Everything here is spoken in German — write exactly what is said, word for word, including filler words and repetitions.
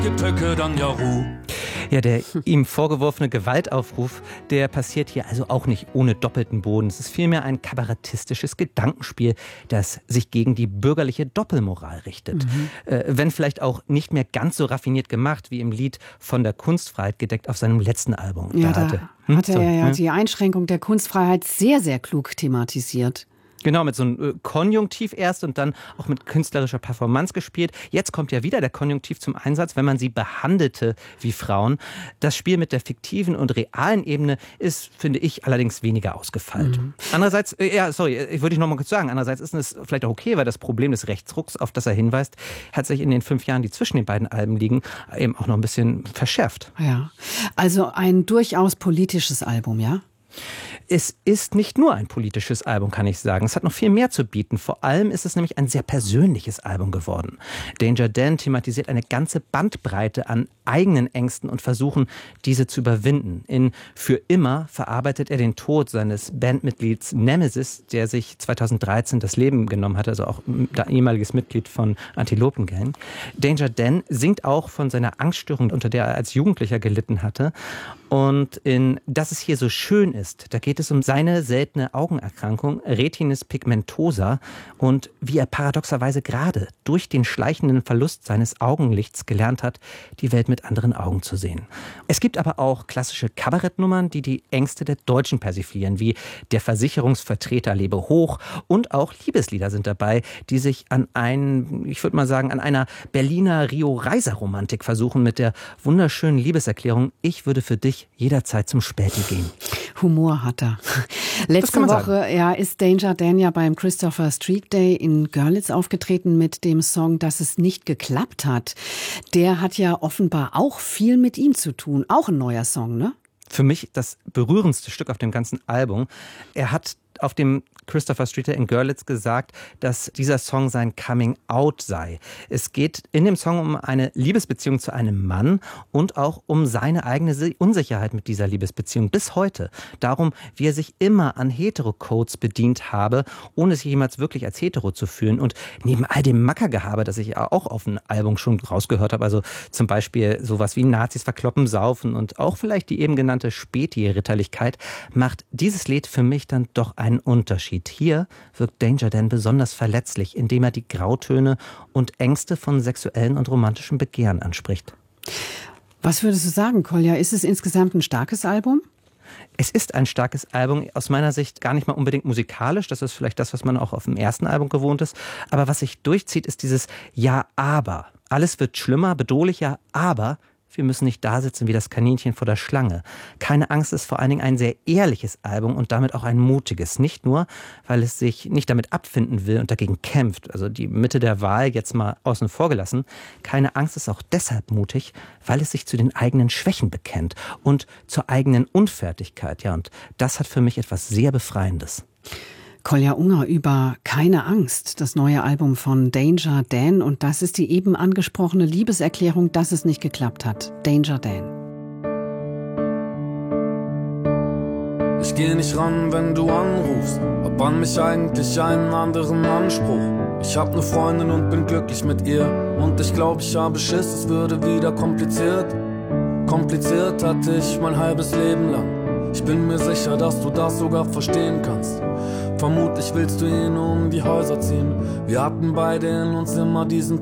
gibt Höcke dann ja Ruhe. Ja, der ihm vorgeworfene Gewaltaufruf, der passiert hier also auch nicht ohne doppelten Boden. Es ist vielmehr ein kabarettistisches Gedankenspiel, das sich gegen die bürgerliche Doppelmoral richtet. Mhm. Äh, wenn vielleicht auch nicht mehr ganz so raffiniert gemacht wie im Lied Von der Kunstfreiheit gedeckt auf seinem letzten Album. Ja, da da hatte, hm? hm? hat er so, ja hm? die Einschränkung der Kunstfreiheit sehr, sehr klug thematisiert. Genau, mit so einem äh, Konjunktiv erst und dann auch mit künstlerischer Performance gespielt. Jetzt kommt ja wieder der Konjunktiv zum Einsatz, wenn man sie behandelte wie Frauen. Das Spiel mit der fiktiven und realen Ebene ist, finde ich, allerdings weniger ausgefeilt. Mhm. Andererseits, äh, ja, sorry, ich würde ich noch mal kurz sagen, andererseits ist es vielleicht auch okay, weil das Problem des Rechtsrucks, auf das er hinweist, hat sich in den fünf Jahren, die zwischen den beiden Alben liegen, eben auch noch ein bisschen verschärft. Ja, also ein durchaus politisches Album, ja? Es ist nicht nur ein politisches Album, kann ich sagen. Es hat noch viel mehr zu bieten. Vor allem ist es nämlich ein sehr persönliches Album geworden. Danger Dan thematisiert eine ganze Bandbreite an eigenen Ängsten und Versuchen, diese zu überwinden. In Für immer verarbeitet er den Tod seines Bandmitglieds Nemesis, der sich zweitausenddreizehn das Leben genommen hat, also auch ein ehemaliges Mitglied von Antilopen Gang. Danger Dan singt auch von seiner Angststörung, unter der er als Jugendlicher gelitten hatte. Und in Dass es hier so schön ist, da geht es um seine seltene Augenerkrankung, Retinitis pigmentosa, und wie er paradoxerweise gerade durch den schleichenden Verlust seines Augenlichts gelernt hat, die Welt mit anderen Augen zu sehen. Es gibt aber auch klassische Kabarettnummern, die die Ängste der Deutschen persiflieren, wie Der Versicherungsvertreter lebe hoch, und auch Liebeslieder sind dabei, die sich an ein, ich würde mal sagen, an einer Berliner Rio-Reiser-Romantik versuchen mit der wunderschönen Liebeserklärung: Ich würde für dich jederzeit zum Späti gehen. Humor hat er. Letzte Woche ja, ist Danger Dan ja beim Christopher Street Day in Görlitz aufgetreten mit dem Song Dass es nicht geklappt hat. Der hat ja offenbar auch viel mit ihm zu tun. Auch ein neuer Song, ne? Für mich das berührendste Stück auf dem ganzen Album. Er hat auf dem Christopher Street Day in Görlitz gesagt, dass dieser Song sein Coming Out sei. Es geht in dem Song um eine Liebesbeziehung zu einem Mann und auch um seine eigene Unsicherheit mit dieser Liebesbeziehung bis heute. Darum, wie er sich immer an Hetero-Codes bedient habe, ohne sich jemals wirklich als hetero zu fühlen. Und neben all dem Mackergehabe, das ich auch auf dem Album schon rausgehört habe, also zum Beispiel sowas wie Nazis verkloppen, saufen und auch vielleicht die eben genannte Späti-Ritterlichkeit, macht dieses Lied für mich dann doch einen Unterschied. Hier wirkt Danger Dan besonders verletzlich, indem er die Grautöne und Ängste von sexuellen und romantischen Begehren anspricht. Was würdest du sagen, Kolja? Ist es insgesamt ein starkes Album? Es ist ein starkes Album, aus meiner Sicht gar nicht mal unbedingt musikalisch. Das ist vielleicht das, was man auch auf dem ersten Album gewohnt ist. Aber was sich durchzieht, ist dieses Ja, aber. Alles wird schlimmer, bedrohlicher, aber wir müssen nicht da sitzen wie das Kaninchen vor der Schlange. Keine Angst ist vor allen Dingen ein sehr ehrliches Album und damit auch ein mutiges. Nicht nur, weil es sich nicht damit abfinden will und dagegen kämpft. Also die Mitte der Wahl jetzt mal außen vor gelassen. Keine Angst ist auch deshalb mutig, weil es sich zu den eigenen Schwächen bekennt und zur eigenen Unfertigkeit. Ja, und das hat für mich etwas sehr Befreiendes. Kolja Unger über Keine Angst, das neue Album von Danger Dan. Und das ist die eben angesprochene Liebeserklärung, dass es nicht geklappt hat. Danger Dan. Ich geh nicht ran, wenn du anrufst, hab an mich eigentlich einen anderen Anspruch. Ich hab ne Freundin und bin glücklich mit ihr, und ich glaub, ich habe Schiss, es würde wieder kompliziert. Kompliziert hatte ich mein halbes Leben lang. Ich bin mir sicher, dass du das sogar verstehen kannst. Vermutlich willst du ihn um die Häuser ziehen. Wir hatten beide in uns immer diesen